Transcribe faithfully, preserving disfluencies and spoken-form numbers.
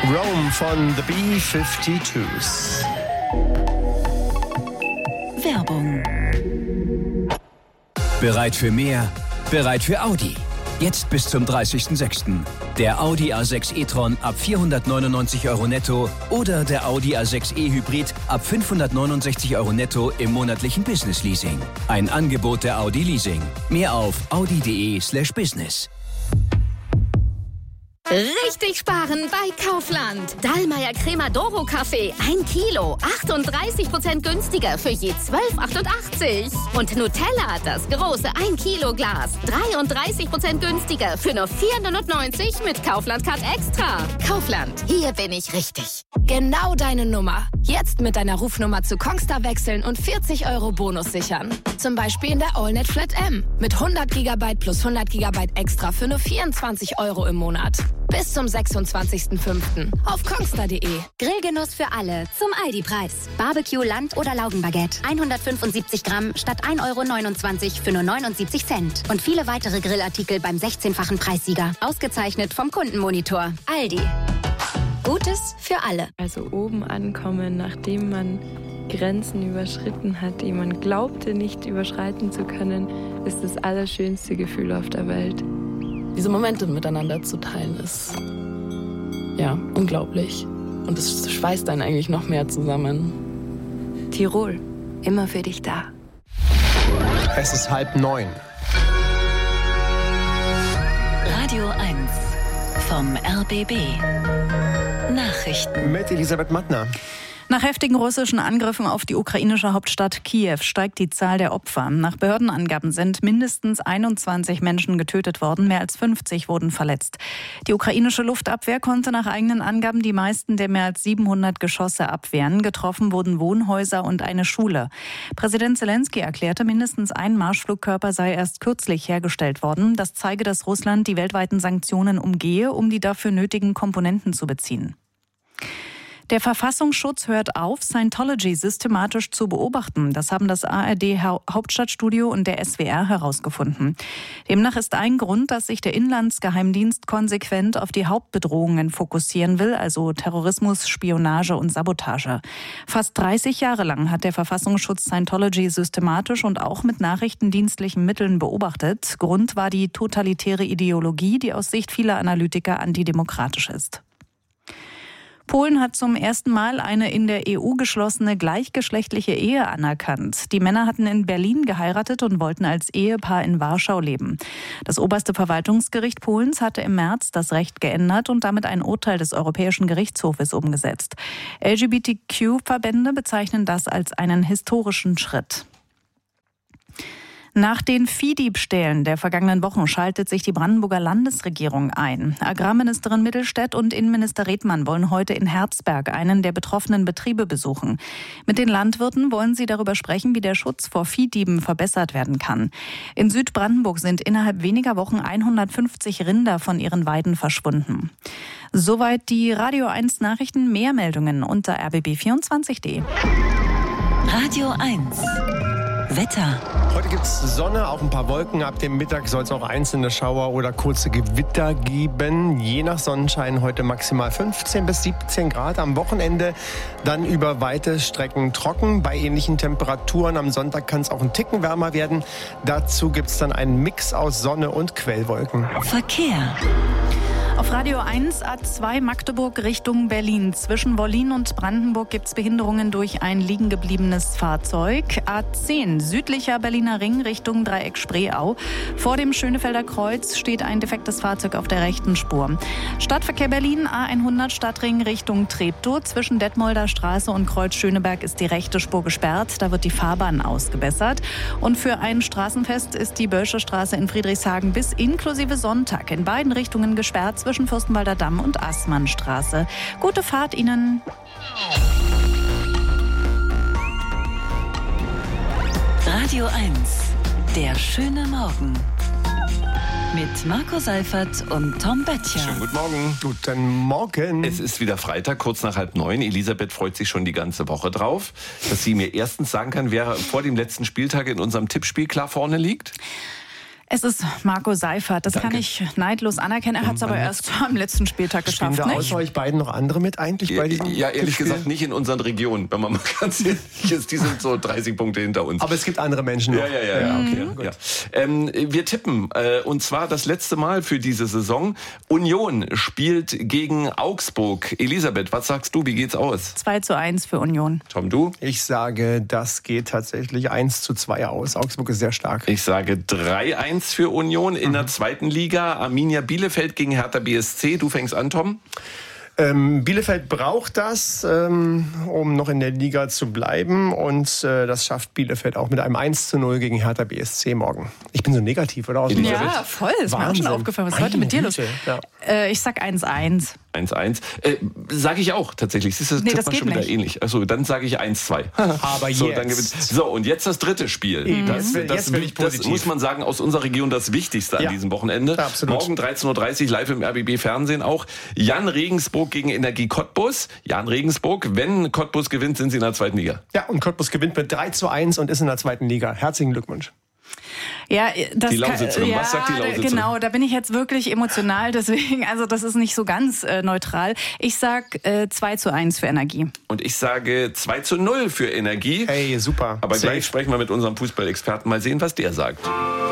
Rome von The B fünfundfünfzigers. Werbung. Bereit für mehr? Bereit für Audi. Jetzt bis zum dreißigsten sechsten Der Audi A sechs e-tron ab vierhundertneunundneunzig Euro netto oder der Audi A sechs e Hybrid ab fünfhundertneunundsechzig Euro netto im monatlichen Business Leasing. Ein Angebot der Audi Leasing. Mehr auf audi.de slash business. Richtig sparen bei Kaufland. Dallmayr Cremadoro Kaffee, ein Kilo, achtunddreißig Prozent günstiger für je zwölf Euro achtundachtzig. Und Nutella, das große ein Kilo Glas, dreiunddreißig Prozent günstiger für nur vier Euro neunundneunzig mit Kaufland Card Extra. Kaufland, hier bin ich richtig. Genau deine Nummer. Jetzt mit deiner Rufnummer zu Kongstar wechseln und vierzig Euro Bonus sichern. Zum Beispiel in der AllNet Flat M mit hundert Gigabyte plus hundert Gigabyte extra für nur vierundzwanzig Euro im Monat. Bis zum sechsundzwanzigsten fünften auf kongstar punkt de. Grillgenuss für alle zum Aldi-Preis. Barbecue, Land- oder Laugenbaguette. hundertfünfundsiebzig Gramm statt ein Euro neunundzwanzig für nur neunundsiebzig Cent. Und viele weitere Grillartikel beim sechzehnfachen Preissieger. Ausgezeichnet vom Kundenmonitor. Aldi. Gutes für alle. Also oben ankommen, nachdem man Grenzen überschritten hat, die man glaubte nicht überschreiten zu können, ist das allerschönste Gefühl auf der Welt. Diese Momente miteinander zu teilen, ist ja unglaublich. Und es schweißt einen eigentlich noch mehr zusammen. Tirol, immer für dich da. Es ist halb neun. Radio eins vom R B B. Nachrichten mit Elisabeth Mattner. Nach heftigen russischen Angriffen auf die ukrainische Hauptstadt Kiew steigt die Zahl der Opfer. Nach Behördenangaben sind mindestens einundzwanzig Menschen getötet worden, mehr als fünfzig wurden verletzt. Die ukrainische Luftabwehr konnte nach eigenen Angaben die meisten der mehr als siebenhundert Geschosse abwehren. Getroffen wurden Wohnhäuser und eine Schule. Präsident Zelensky erklärte, mindestens ein Marschflugkörper sei erst kürzlich hergestellt worden. Das zeige, dass Russland die weltweiten Sanktionen umgehe, um die dafür nötigen Komponenten zu beziehen. Der Verfassungsschutz hört auf, Scientology systematisch zu beobachten. Das haben das A R D-Hauptstadtstudio und der S W R herausgefunden. Demnach ist ein Grund, dass sich der Inlandsgeheimdienst konsequent auf die Hauptbedrohungen fokussieren will, also Terrorismus, Spionage und Sabotage. Fast dreißig Jahre lang hat der Verfassungsschutz Scientology systematisch und auch mit nachrichtendienstlichen Mitteln beobachtet. Grund war die totalitäre Ideologie, die aus Sicht vieler Analytiker antidemokratisch ist. Polen hat zum ersten Mal eine in der E U geschlossene gleichgeschlechtliche Ehe anerkannt. Die Männer hatten in Berlin geheiratet und wollten als Ehepaar in Warschau leben. Das oberste Verwaltungsgericht Polens hatte im März das Recht geändert und damit ein Urteil des Europäischen Gerichtshofes umgesetzt. L G B T Q-Verbände bezeichnen das als einen historischen Schritt. Nach den Viehdiebstählen der vergangenen Wochen schaltet sich die Brandenburger Landesregierung ein. Agrarministerin Mittelstädt und Innenminister Redmann wollen heute in Herzberg einen der betroffenen Betriebe besuchen. Mit den Landwirten wollen sie darüber sprechen, wie der Schutz vor Viehdieben verbessert werden kann. In Südbrandenburg sind innerhalb weniger Wochen hundertfünfzig Rinder von ihren Weiden verschwunden. Soweit die Radio eins Nachrichten. Mehr Meldungen unter r b b vierundzwanzig punkt de. Radio eins Wetter. Heute gibt es Sonne, auch ein paar Wolken. Ab dem Mittag soll es auch einzelne Schauer oder kurze Gewitter geben. Je nach Sonnenschein heute maximal fünfzehn bis siebzehn Grad. Am Wochenende dann über weite Strecken trocken. Bei ähnlichen Temperaturen am Sonntag kann es auch ein Ticken wärmer werden. Dazu gibt es dann einen Mix aus Sonne und Quellwolken. Verkehr. Auf Radio eins A zwei Magdeburg Richtung Berlin. Zwischen Wollin und Brandenburg gibt es Behinderungen durch ein liegengebliebenes Fahrzeug. A zehn südlicher Berliner Ring Richtung Dreieck Spreeau. Vor dem Schönefelder Kreuz steht ein defektes Fahrzeug auf der rechten Spur. Stadtverkehr Berlin A hundert Stadtring Richtung Treptow. Zwischen Detmolder Straße und Kreuz Schöneberg ist die rechte Spur gesperrt. Da wird die Fahrbahn ausgebessert. Und für ein Straßenfest ist die Bölsche Straße in Friedrichshagen bis inklusive Sonntag in beiden Richtungen gesperrt, zwischen Fürstenwalder Damm und Assmannstraße. Gute Fahrt Ihnen. Radio eins, der schöne Morgen. Mit Marco Seifert und Tom Böttcher. Schönen guten Morgen. Guten Morgen. Es ist wieder Freitag, kurz nach halb neun. Elisabeth freut sich schon die ganze Woche drauf, dass sie mir erstens sagen kann, wer vor dem letzten Spieltag in unserem Tippspiel klar vorne liegt. Es ist Marco Seifert, das Danke. kann ich neidlos anerkennen. Er hat es aber erst am letzten Spieltag Spielen geschafft, da nicht? außer euch beiden noch andere mit eigentlich bei diesem Ja, ehrlich Gefühl? gesagt nicht in unseren Regionen, wenn man mal ganz ehrlich ist. Die sind so dreißig Punkte hinter uns. Aber es gibt andere Menschen noch. Ja, ja, ja, ja, okay, ja, ja. Ähm, wir tippen, äh, und zwar das letzte Mal für diese Saison. Union spielt gegen Augsburg. Elisabeth, was sagst du, wie geht's aus? zwei zu eins für Union. Tom, du? Ich sage, das geht tatsächlich eins zu zwei aus. Augsburg ist sehr stark. Ich sage drei eins für Union in der zweiten Liga. Arminia Bielefeld gegen Hertha B S C. Du fängst an, Tom. Ähm, Bielefeld braucht das, ähm, um noch in der Liga zu bleiben. Und äh, das schafft Bielefeld auch mit einem eins zu null gegen Hertha B S C morgen. Ich bin so negativ, oder? Aus dem Elisabeth? Ja, voll. Ist mir auch Wahnsinn. schon aufgefallen. Was ist heute mit dir los? Güte, ja. Äh, ich sag eins eins. eins eins. Äh, sage ich auch tatsächlich. Siehst du, das Nee, tippt das man geht schon wieder nicht. ähnlich. Achso, dann sage ich eins zwei. Aber so, jetzt. dann gewinnt. So, und jetzt das dritte Spiel. Eben, Das, jetzt will- das, jetzt will ich das positiv. muss man sagen, aus unserer Region das Wichtigste Ja. an diesem Wochenende. Ja, absolut. Morgen dreizehn Uhr dreißig live im R B B-Fernsehen auch. Jan Regensburg gegen Energie Cottbus. Jan Regensburg, wenn Cottbus gewinnt, sind sie in der zweiten Liga. Ja, und Cottbus gewinnt mit drei zu eins und ist in der zweiten Liga. Herzlichen Glückwunsch. Ja, das Die Lausitzerin. kann, Was sagt die ja, Lausitzerin? genau, da bin ich jetzt wirklich emotional, deswegen, also das ist nicht so ganz äh, neutral. Ich sag äh, zwei zu eins für Energie. Und ich sage zwei zu null für Energie. Hey, super. Aber Safe. gleich sprechen wir mit unserem Fußballexperten. Mal sehen, was der sagt.